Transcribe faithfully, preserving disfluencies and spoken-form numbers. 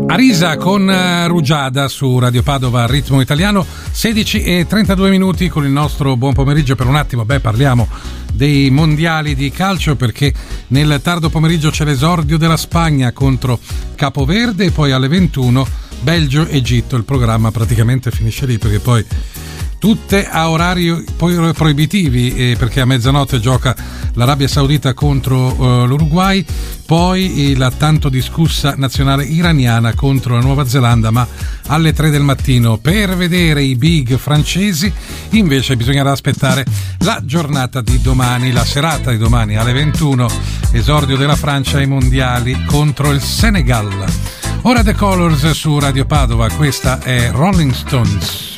Arisa con Rugiada su Radio Padova, ritmo italiano, sedici e trentadue minuti con il nostro buon pomeriggio. Per un attimo, beh, parliamo dei mondiali di calcio, perché nel tardo pomeriggio c'è l'esordio della Spagna contro Capoverde e poi alle ventuno Belgio-Egitto. Il programma praticamente finisce lì, perché poi tutte a orari poi proibitivi, eh, perché a mezzanotte gioca l'Arabia Saudita contro uh, l'Uruguay, poi la tanto discussa nazionale iraniana contro la Nuova Zelanda, ma alle tre del mattino. Per vedere i big francesi invece bisognerà aspettare la giornata di domani, la serata di domani alle ventuno, esordio della Francia ai mondiali contro il Senegal. Ora The Colors su Radio Padova, questa è Rolling Stones.